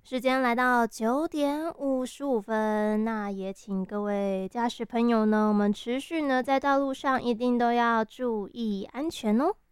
时间来到9:55，那也请各位驾驶朋友呢，我们持续呢在道路上一定都要注意安全哦。